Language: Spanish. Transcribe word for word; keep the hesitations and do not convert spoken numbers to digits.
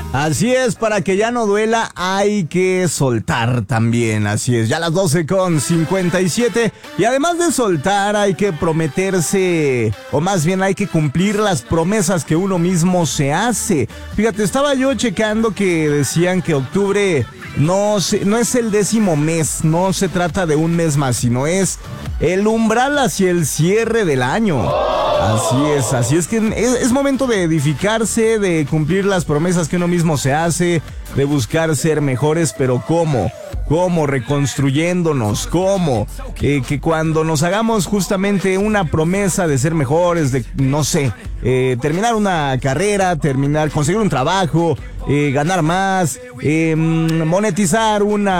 Así es, para que ya no duela hay que soltar también, así es, ya las doce con cincuenta y siete y además de soltar hay que prometerse, o más bien hay que cumplir las promesas que uno mismo se hace. Fíjate, estaba yo checando que decían que octubre no, se, no es el décimo mes, no se trata de un mes más, sino es el umbral hacia el cierre del año. Así es, así es que es, es momento de edificarse, de cumplir las promesas que uno mismo se hace, de buscar ser mejores, pero ¿cómo? ¿Cómo? Reconstruyéndonos, ¿cómo? Eh, que cuando nos hagamos justamente una promesa de ser mejores, de, no sé, eh, terminar una carrera, terminar, conseguir un trabajo, eh, ganar más, eh, monetizar una